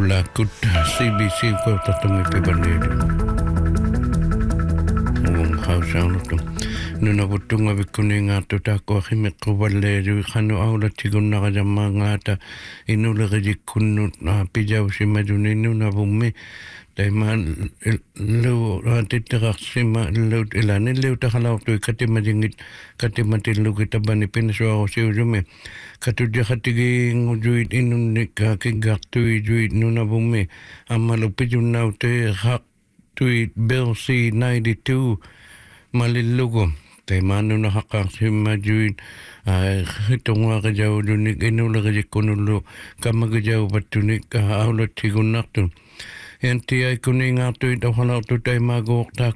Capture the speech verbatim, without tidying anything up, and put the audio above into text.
Lakut C B C ko tatungi pibanedu. Ung hausang tu. Nuna butunga bikuni ngatu tako hime kubaledu khanu aula tiguna kajama ngata inula kajikunu pijau si maduninu na bumi. Taima lu titirak sima lu ilani lu takalau tu katima jingit katima tilu kita bani pinsua o siu jume katu dia katigi ngujuit inun nika kigak tui juit nuna bumi amalu pijun nau te hak tuit Bill C ninety-two malilugo taima nuna hakak sima juit hitungwa kajau dunik inula kajikunulu kama kajau batunik aulat tigunak tu. Yang tiai kuning atu itu halau tu tai magok tak